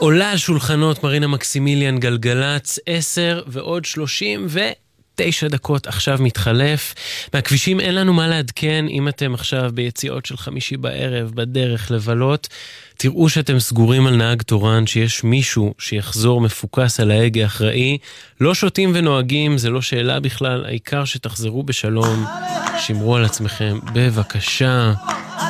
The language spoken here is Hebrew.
עולה על שולחנות מרינה מקסימיליאן גלגלץ 10 ועוד 39 דקות עכשיו מתחלף. מהכבישים אין לנו מה לעדכן. אם אתם עכשיו ביציאות של חמישי בערב בדרך לבלות, תראו שאתם סגורים על נהג תורן, שיש מישהו שיחזור מפוקס על ההגה אחראי. לא שותים ונוהגים, זה לא שאלה בכלל, העיקר שתחזרו בשלום. שמרו על עצמכם בבקשה.